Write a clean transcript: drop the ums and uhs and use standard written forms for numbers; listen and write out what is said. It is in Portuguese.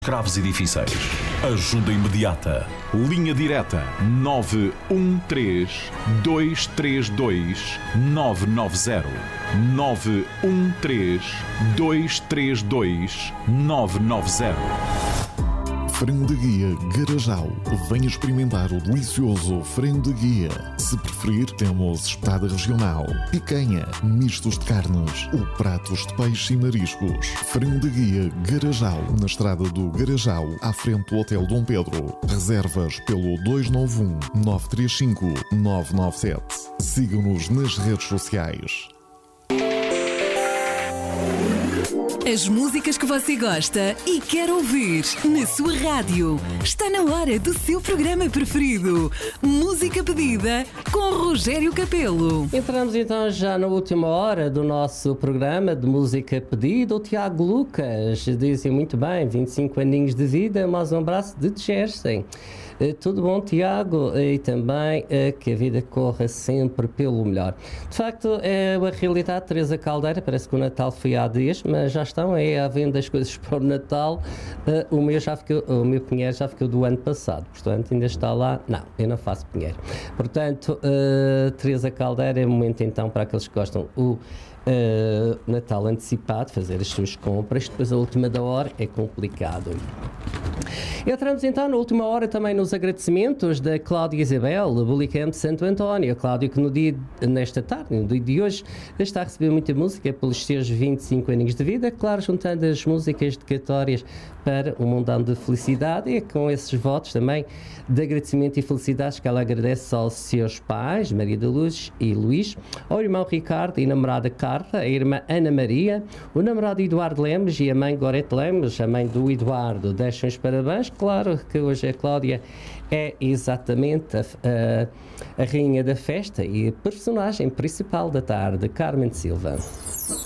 Graves e difíceis. Ajuda imediata. Linha direta 913 232 990. 913 232 990. Frango de guia Garajal. Venha experimentar o delicioso frango de guia. Se preferir, temos espetada regional, picanha, mistos de carnes ou pratos de peixe e mariscos. Frango de guia Garajal, na estrada do Garajal, à frente do Hotel Dom Pedro. Reservas pelo 291 935 997. Siga-nos nas redes sociais. As músicas que você gosta e quer ouvir na sua rádio. Está na hora do seu programa preferido. Música pedida com Rogério Capelo. Entramos então já na última hora do nosso programa de música pedida. O Tiago Lucas dizem muito bem, 25 aninhos de vida, mais um abraço de Jersey. Tudo bom, Tiago? E também que a vida corra sempre pelo melhor. De facto, é a realidade. Teresa Caldeira, parece que o Natal foi há dias, mas já estão aí à venda as coisas para o Natal. O meu pinheiro já ficou do ano passado, portanto ainda está lá. Não, eu não faço pinheiro. Portanto, Teresa Caldeira, é o momento então para aqueles que gostam o Natal antecipado, fazer as suas compras. Depois a última da hora é complicado. Entramos então na última hora também nos agradecimentos da Cláudia Isabel, Bulicamp de Santo António. Cláudia, que nesta tarde, no dia de hoje, está a receber muita música pelos seus 25 aninhos de vida, claro, juntando as músicas dedicatórias para um mundão de felicidade, e é com esses votos também de agradecimento e felicidades que ela agradece aos seus pais, Maria da Luz e Luís, ao irmão Ricardo e namorada Carla, a irmã Ana Maria, o namorado Eduardo Lemos e a mãe Gorete Lemos, a mãe do Eduardo. Deixam os parabéns, claro que hoje a Cláudia é exatamente a rainha da festa e a personagem principal da tarde, Carmen Silva.